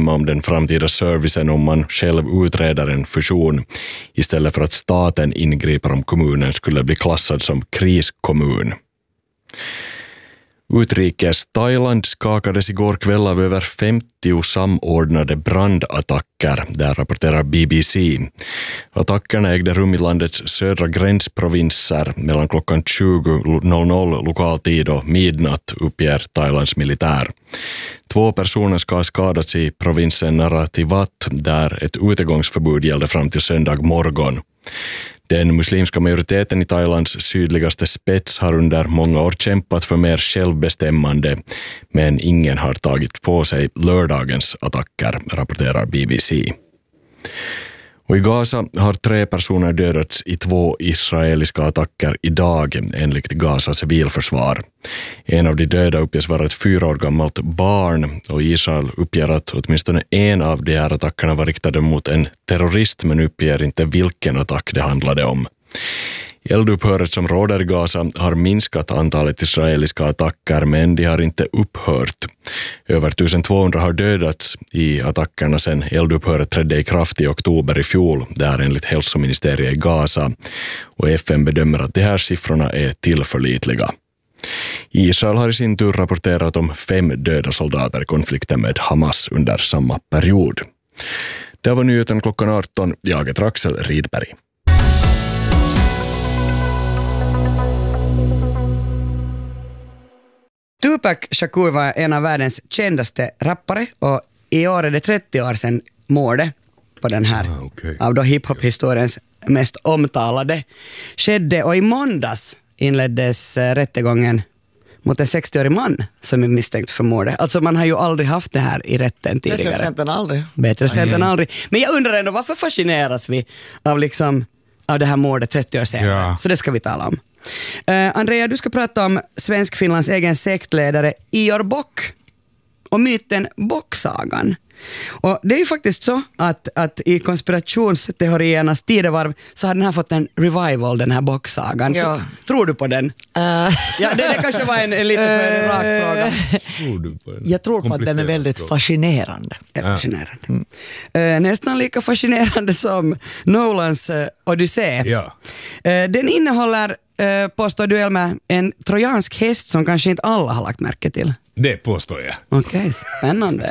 bestämma om den framtida servicen om man själv utreder en fusion istället för att staten ingriper om kommunen skulle bli klassad som kriskommun. Utrikes Thailand skakades igår kväll av över 50 samordnade brandattacker, där rapporterar BBC. Attackerna ägde rum i landets södra gränsprovinser mellan klockan 20.00 lokal tid och midnatt, uppger Thailands militär. 2 personer ska ha skadats i provinsen Narathiwat, där ett utegångsförbud gällde fram till söndag morgon. Den muslimska majoriteten i Thailands sydligaste spets har under många år kämpat för mer självbestämmande, men ingen har tagit på sig lördagens attacker, rapporterar BBC. Och i Gaza har 3 personer dödats i 2 israeliska attacker idag, enligt Gazas civilförsvar. En av de döda uppges vara ett 4 år gammalt barn, och Israel uppger att åtminstone en av de här attackerna var riktade mot en terrorist, men uppger inte vilken attack det handlade om. Eldupphöret som råder i Gaza har minskat antalet israeliska attacker, men de har inte upphört. Över 1200 har dödats i attackerna sedan eldupphöret trädde i kraft i oktober i fjol, där enligt hälsoministeriet i Gaza. Och FN bedömer att de här siffrorna är tillförlitliga. Israel har i sin tur rapporterat om 5 döda soldater i konflikten med Hamas under samma period. Det var nyheten klockan 18. Jag heter Axel Rydberg. Tupac Shakur var en av världens kändaste rappare, och i år är det 30 år sedan mordet på den här av då hiphop-historiens mest omtalade skedde, och i måndags inleddes rättegången mot en 60-årig man som är misstänkt för mordet. Alltså man har ju aldrig haft det här i rätten tidigare. Bättre sent än aldrig. Bättre sent än aldrig. Men jag undrar ändå, varför fascineras vi av det här mordet 30 år senare? Ja. Så det ska vi tala om. Andrea, du ska prata om Svensk-Finlands egen sektledare Ior Bock och myten Bocksagan. Och det är ju faktiskt så att i konspirationsteoriernas tidevarv så har den här fått en revival, den här Bocksagan. Ja. Tror du på den? Ja, det kanske var en lite för rak fråga. Jag tror på att den är väldigt fascinerande. Fascinerande. Nästan lika fascinerande som Nolans Odyssé. Ja. Den innehåller, påstår du Elma, en trojansk häst som kanske inte alla har lagt märke till. Det påstår jag. Okej, spännande.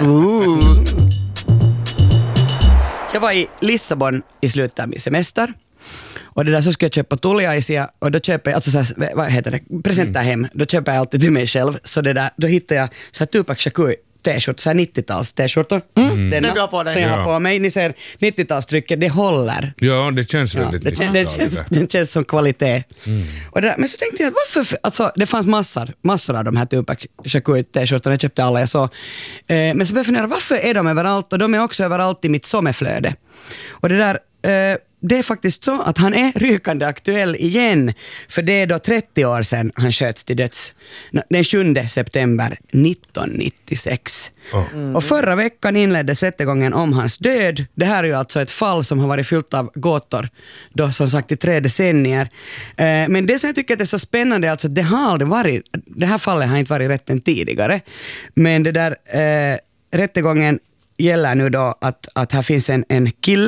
Jag var i Lissabon i slutet av min semester. Och det där så skulle jag köpa tulliaisia, och då köper jag, alltså så här, vad heter det, presenter hem. Då köper jag alltid till mig själv. Så det där, då hittar jag så här Tupac Shakur t-shirt, så här 90-tals t-shirtor. Det du har på dig. Så jag har på mig. Ni ser 90-talstrycket, det håller. Ja, det känns väldigt det känns som kvalitet. Och det där, men så tänkte jag, varför, alltså det fanns massor av de här Tupac Shakur t-shirtorna, jag köpte alla jag så. Men så började jag fundera, varför är de överallt? Och de är också överallt i mitt sommarflöde. Och det där, det är faktiskt så att han är rykande aktuell igen, för det är då 30 år sedan han sköts till döds, den 7 september 1996. Och förra veckan inleddes rättegången om hans död. Det här är ju alltså ett fall som har varit fyllt av gåtor då, som sagt, i 3 decennier. Men det som jag tycker är så spännande är alltså att det här fallet har inte varit i rätten tidigare, men det där rättegången gäller nu då att här finns en kille,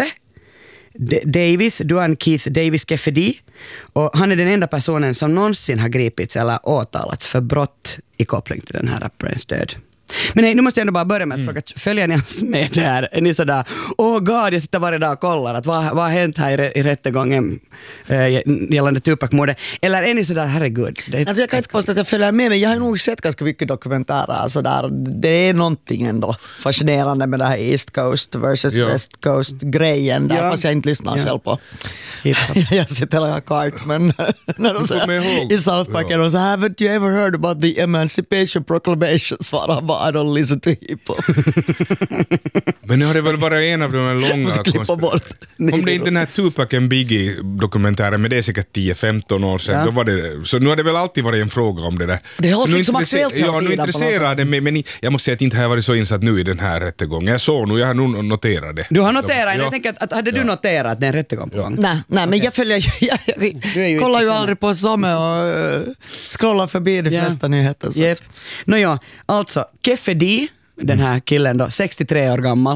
Duan Keith Davis Kefedi, och han är den enda personen som någonsin har gripits eller åtalats för brott i koppling till den här rapparens död. Men nej, nu måste jag ändå bara börja med att fråga, följer ni med det här? Är ni sådär, god, jag sitter varje dag och kollar att vad har hänt här i rättegången gällande Tupac-mordet? Eller är ni sådär, herregud? Alltså jag kan inte påstå att jag följer med, men jag har nog sett ganska mycket dokumentärer. Alltså där, det är någonting ändå fascinerande med det här East Coast versus West Coast-grejen. Där, fast jag inte lyssnar själv på. Jag sitter hela Cartman när de säger i South Park, och så haven't you ever heard about the Emancipation Proclamation? Svarar han bara, I don't listen to hiphop. Men nu har det väl bara en av de långa om det inte den här Tupac and Biggie-dokumentären, men det är säkert 10-15 år sedan. Då var det, så nu har det väl alltid varit en fråga om det där. Det hålls liksom aktuellt hela tiden. Nu intresserade mig, men jag måste säga att inte har jag varit så insatt nu i den här rättegången. Jag har nog noterat det. Du har noterat, jag tänker att hade du noterat den rättegång på gång? Nej, men jag följer jag kollar ju aldrig på Somme och scrollar förbi de flesta nyheter. Nåja, alltså Kefedi, den här killen då, 63 år gammal.